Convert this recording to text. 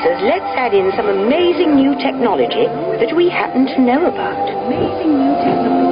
answers, let's add in some amazing new technology that we happen to know about. Amazing new technology.